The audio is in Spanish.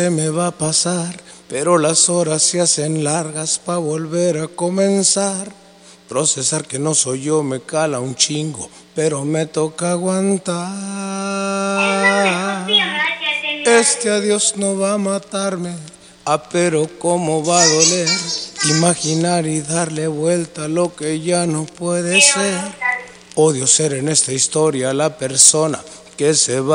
me va a pasar, pero las horas se hacen largas pa' volver a comenzar. Procesar que no soy yo me cala un chingo, pero me toca aguantar. Este adiós no va a matarme, pero cómo va a doler. Imaginar y darle vuelta a lo que ya no puede ser. Odio ser en esta historia la persona que se va.